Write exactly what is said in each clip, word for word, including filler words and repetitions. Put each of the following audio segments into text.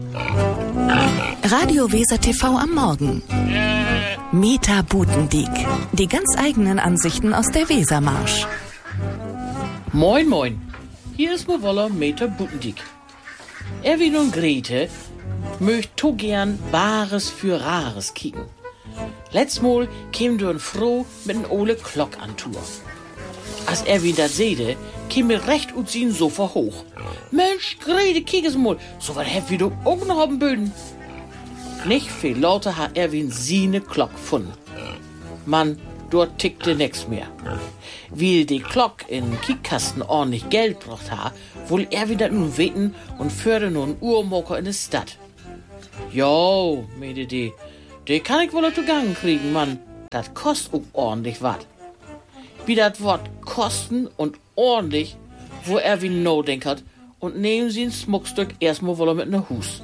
Radio Weser T V am Morgen. Meta Butendiek. Die ganz eigenen Ansichten aus der Wesermarsch. Moin, moin. Hier ist Mowoller Meta Butendiek. Erwin und Grete möcht to gern Bares für Rares kicken. Letztes Mal käm du froh mit n ole Glock an Tour. Als Erwin dat seide, käm mir recht ut sin Sofa hoch. Mensch, Grete, kick es mal, so wat hef wie du auch noch haben Böden. Nicht viel lauter hat Erwin sine Glock gefunden. Mann, dort tickte nix mehr. Wie die Glock in Kickkasten ordentlich Geld braucht ha, wohl Erwin dat nun weten und führte nun Uhrmoker in die Stadt. Jo, meinte die, die kann ich wohl zu Gang kriegen, Mann. Dat kost auch ordentlich wat. Wie dat Wort kosten und ordentlich, wo Erwin no denkert, und nehmen sie ein Schmuckstück erstmal wohl mit ne Hus.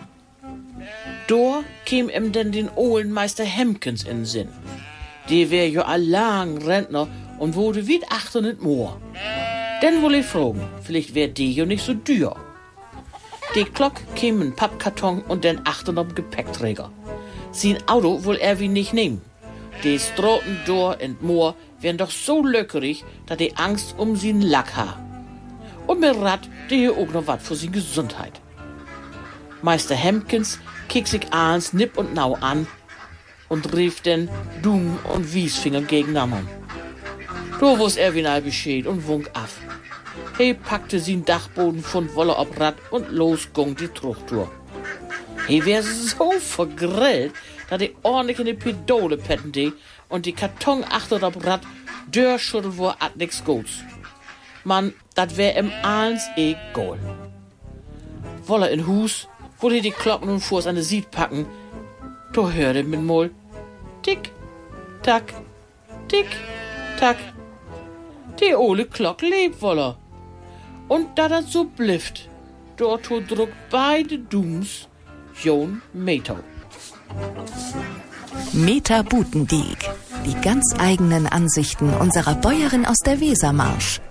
Da käm ihm denn den ohlen Meister Hemkens in den Sinn. Der wär jo allang Rentner und wurde wie achtern in Moor. Denn wohl ich fragen, vielleicht wär die jo nicht so dür. Die Glock käm in Pappkarton und den achtern am Gepäckträger. Sein Auto wohl er wie nicht nehmen. Die Stroten dor in Moor wären doch so löckerig, dass die Angst um sin Lack ha. Und mir Rad, die hier auch noch wat für sin Gesundheit. Meister Hemkens kick sich ahns nipp und nau an und rief den Dumm und Wiesfinger gegeneinander. Da wus Erwin all Bescheid und wunk af. He packte sin Dachboden von Wolle ob Rad und los gung die Truchtour. He wär so vergrillt, dass die ordentlich in die Pedole petten die und die Karton achter ob Rad dörrschüttel wo at nix guts. Mann, dat wär im ahns egal. Wolle in Hus, wo die die Glocken nun vors an de Sied packen, da hörte mit Mol tick, tack, tick, tack. Die ole Glock lebt wolle. Und da dat so blifft, dort druckt beide Dums Jon Meto. Meta Butendiek. Die ganz eigenen Ansichten unserer Bäuerin aus der Wesermarsch.